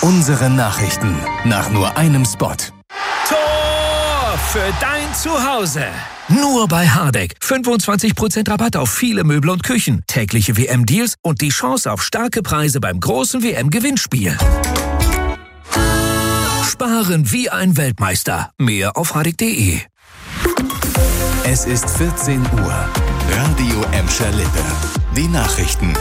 Unsere Nachrichten nach nur einem Spot. Tor für dein Zuhause. Nur bei Hardegg. 25% Rabatt auf viele Möbel und Küchen. Tägliche WM-Deals und die Chance auf starke Preise beim großen WM-Gewinnspiel. Sparen wie ein Weltmeister. Mehr auf hardegg.de. Es ist 14 Uhr. Radio Emscher-Lippe. Die Nachrichten.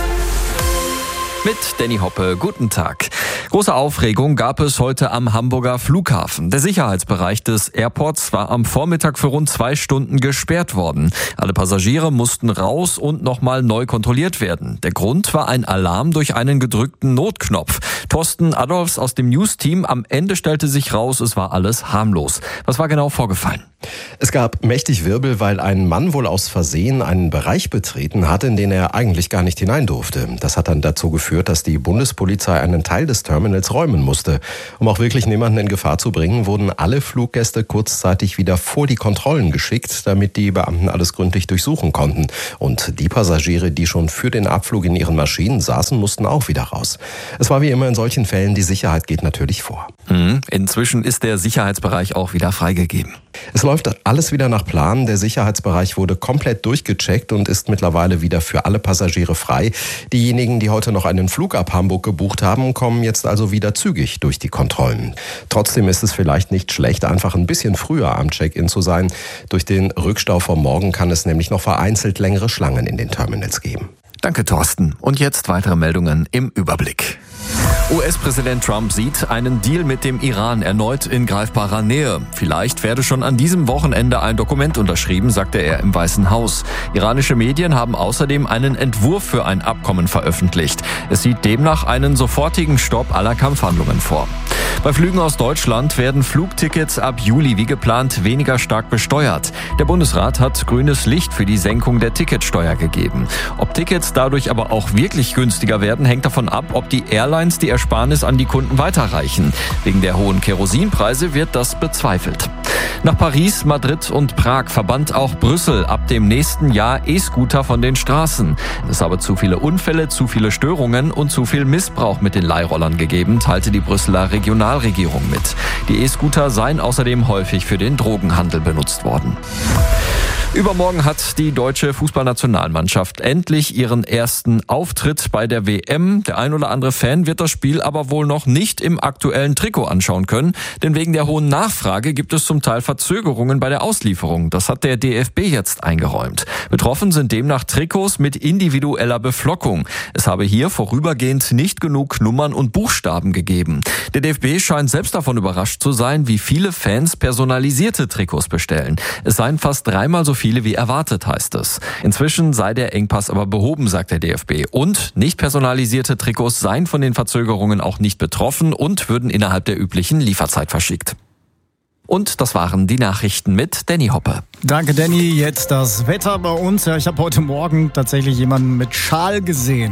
Mit Danny Hoppe, guten Tag. Große Aufregung gab es heute am Hamburger Flughafen. Der Sicherheitsbereich des Airports war am Vormittag für rund 2 Stunden gesperrt worden. Alle Passagiere mussten raus und nochmal neu kontrolliert werden. Der Grund war ein Alarm durch einen gedrückten Notknopf. Thorsten Adolfs aus dem News-Team. Am Ende stellte sich raus, es war alles harmlos. Was war genau vorgefallen? Es gab mächtig Wirbel, weil ein Mann wohl aus Versehen einen Bereich betreten hat, in den er eigentlich gar nicht hinein durfte. Das hat dann dazu geführt, dass die Bundespolizei einen Teil des Terminals räumen musste. Um auch wirklich niemanden in Gefahr zu bringen, wurden alle Fluggäste kurzzeitig wieder vor die Kontrollen geschickt, damit die Beamten alles gründlich durchsuchen konnten. Und die Passagiere, die schon für den Abflug in ihren Maschinen saßen, mussten auch wieder raus. Es war wie immer in solchen Fällen, die Sicherheit geht natürlich vor. Inzwischen ist der Sicherheitsbereich auch wieder freigegeben. Es läuft alles wieder nach Plan. Der Sicherheitsbereich wurde komplett durchgecheckt und ist mittlerweile wieder für alle Passagiere frei. Diejenigen, die heute noch einen Flug ab Hamburg gebucht haben, kommen jetzt also wieder zügig durch die Kontrollen. Trotzdem ist es vielleicht nicht schlecht, einfach ein bisschen früher am Check-in zu sein. Durch den Rückstau vom Morgen kann es nämlich noch vereinzelt längere Schlangen in den Terminals geben. Danke, Thorsten. Und jetzt weitere Meldungen im Überblick. US-Präsident Trump sieht einen Deal mit dem Iran erneut in greifbarer Nähe. Vielleicht werde schon an diesem Wochenende ein Dokument unterschrieben, sagte er im Weißen Haus. Iranische Medien haben außerdem einen Entwurf für ein Abkommen veröffentlicht. Es sieht demnach einen sofortigen Stopp aller Kampfhandlungen vor. Bei Flügen aus Deutschland werden Flugtickets ab Juli wie geplant weniger stark besteuert. Der Bundesrat hat grünes Licht für die Senkung der Ticketsteuer gegeben. Ob Tickets dadurch aber auch wirklich günstiger werden, hängt davon ab, ob die Airlines die Ersparnis an die Kunden weiterreichen. Wegen der hohen Kerosinpreise wird das bezweifelt. Nach Paris, Madrid und Prag verbannt auch Brüssel ab dem nächsten Jahr E-Scooter von den Straßen. Es habe zu viele Unfälle, zu viele Störungen und zu viel Missbrauch mit den Leihrollern gegeben, teilte die Brüsseler Regionalregierung mit. Die E-Scooter seien außerdem häufig für den Drogenhandel benutzt worden. Übermorgen hat die deutsche Fußballnationalmannschaft endlich ihren ersten Auftritt bei der WM. Der ein oder andere Fan wird das Spiel aber wohl noch nicht im aktuellen Trikot anschauen können, denn wegen der hohen Nachfrage gibt es zum Teil Verzögerungen bei der Auslieferung. Das hat der DFB jetzt eingeräumt. Betroffen sind demnach Trikots mit individueller Beflockung. Es habe hier vorübergehend nicht genug Nummern und Buchstaben gegeben. Der DFB scheint selbst davon überrascht zu sein, wie viele Fans personalisierte Trikots bestellen. Es seien fast 3-mal so viele wie erwartet, heißt es. Inzwischen sei der Engpass aber behoben, sagt der DFB. Und nicht personalisierte Trikots seien von den Verzögerungen auch nicht betroffen und würden innerhalb der üblichen Lieferzeit verschickt. Und das waren die Nachrichten mit Danny Hoppe. Danke, Danny. Jetzt das Wetter bei uns. Ja, ich habe heute Morgen tatsächlich jemanden mit Schal gesehen.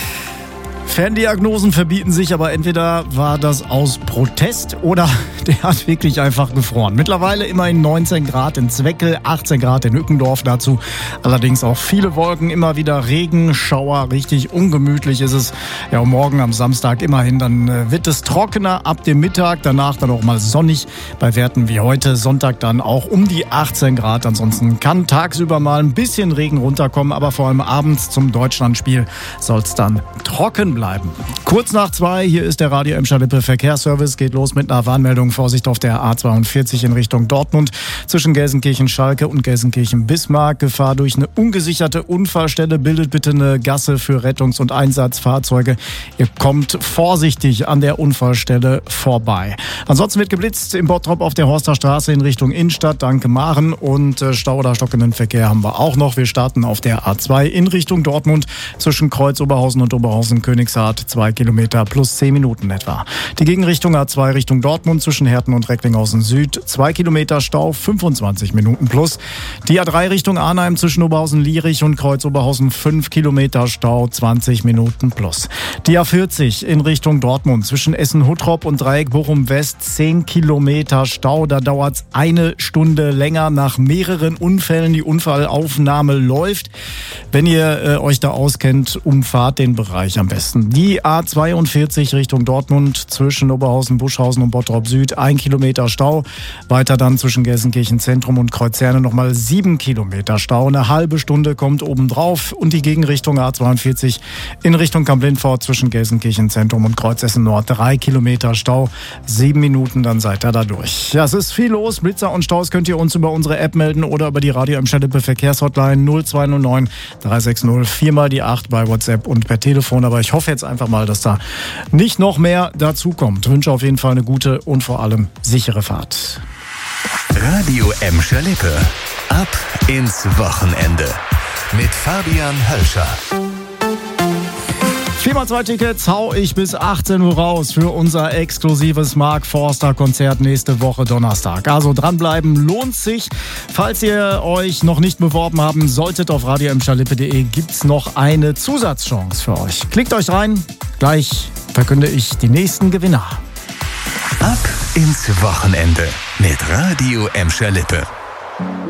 Ferndiagnosen verbieten sich, aber entweder war das aus Protest oder der hat wirklich einfach gefroren. Mittlerweile immerhin 19 Grad in Zweckel, 18 Grad in Ückendorf dazu. Allerdings auch viele Wolken, immer wieder Regen, Schauer, richtig ungemütlich ist es. Ja, und morgen am Samstag immerhin, dann wird es trockener ab dem Mittag, danach dann auch mal sonnig. Bei Werten wie heute, Sonntag dann auch um die 18 Grad. Ansonsten kann tagsüber mal ein bisschen Regen runterkommen, aber vor allem abends zum Deutschlandspiel soll es dann trocken bleiben. Kurz nach 2, hier ist der Radio Emscher-Lippe Verkehrsservice. Geht los mit einer Warnmeldung. Vorsicht auf der A42 in Richtung Dortmund. Zwischen Gelsenkirchen-Schalke und Gelsenkirchen-Bismarck. Gefahr durch eine ungesicherte Unfallstelle. Bildet bitte eine Gasse für Rettungs- und Einsatzfahrzeuge. Ihr kommt vorsichtig an der Unfallstelle vorbei. Ansonsten wird geblitzt im Bottrop auf der Horster Straße in Richtung Innenstadt. Danke Maren. Und Stau oder stockenden Verkehr haben wir auch noch. Wir starten auf der A2 in Richtung Dortmund. Zwischen Kreuz Oberhausen und Oberhausen-Königshardt 2 Kilometer plus 10 Minuten etwa. Die Gegenrichtung A2 Richtung Dortmund zwischen Herten und Recklinghausen Süd 2 Kilometer Stau, 25 Minuten plus. Die A3 Richtung Arnheim zwischen Oberhausen-Lierich und Kreuz Oberhausen 5 Kilometer Stau, 20 Minuten plus. Die A40 in Richtung Dortmund zwischen Essen-Huttrop und Dreieck Bochum-West 10 Kilometer Stau. Da dauert es 1 Stunde länger nach mehreren Unfällen. Die Unfallaufnahme läuft. Wenn ihr euch da auskennt, umfahrt den Bereich am besten. Die A42 Richtung Dortmund zwischen Oberhausen, Buschhausen und Bottrop Süd 1 Kilometer Stau. Weiter dann zwischen Gelsenkirchen Zentrum und Kreuzherne nochmal 7 Kilometer Stau. Eine halbe Stunde kommt obendrauf. Und die Gegenrichtung A42 in Richtung Kamp-Lindfort zwischen Gelsenkirchen Zentrum und Kreuzhessen Nord 3 Kilometer Stau. 7 Minuten, dann seid ihr da durch. Ja, es ist viel los. Blitzer und Staus könnt ihr uns über unsere App melden oder über die Radio Emscher-Lippe Verkehrshotline 0209 360 4 die 8 bei WhatsApp und per Telefon. Aber ich hoffe jetzt einfach mal, dass da nicht noch mehr dazu kommt. Wünsche auf jeden Fall eine gute und vor allem sichere Fahrt. Radio Emscher-Lippe. Ab ins Wochenende. Mit Fabian Hölscher. 4x2 Tickets hau ich bis 18 Uhr raus für unser exklusives Mark Forster Konzert nächste Woche Donnerstag. Also dranbleiben lohnt sich. Falls ihr euch noch nicht beworben haben solltet, auf radioemscherlippe.de gibt's noch eine Zusatzchance für euch. Klickt euch rein. Gleich verkünde ich die nächsten Gewinner. Ab ins Wochenende mit Radio Emscher-Lippe.